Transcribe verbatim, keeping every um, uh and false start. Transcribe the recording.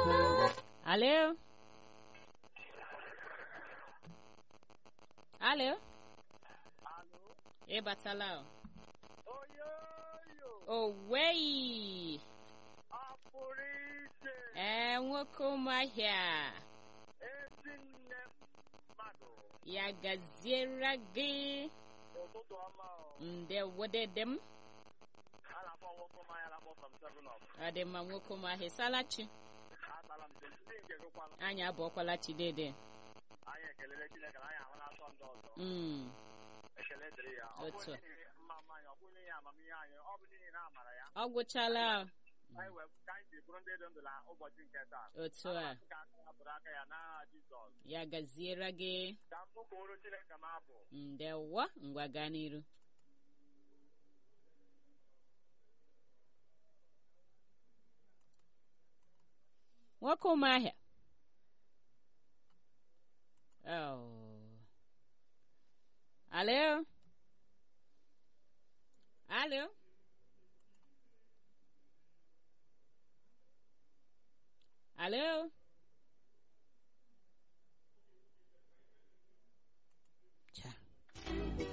Alô? Alô? Alô? E Batalão? Oi, oi, Owei! a polícia! É um okumahia. Esse mado. Yagaziragi. Eu tô do ama. Nde wodedem. Ala fa wo ko ma ala mo from seven up. Adema wokumahia salachi. Asala mi tin ke ko kwa. Anya abokwalachi dede. Anya kelele chile kala anya wala so ndo so. Mm. Ekele diri ya. Otu a. Mama ya ko ni ya mami ya ya. Ọ bụ n'ihi na amara ya. Ọgwụchala. Anyị wee ka anyị ji bụrụ ndị dị ndụ na ụbọchị nke taa. Otu a. Ka aka ya bụrụ aka ya n'aha Jizọs. Ya gaziere gị. Ka m bụkọrọ Chineke m abụ. Ndewo ngwa gaa n'iru. Nwoke ụmụahịa. Oh. Alô? Alô? Alô?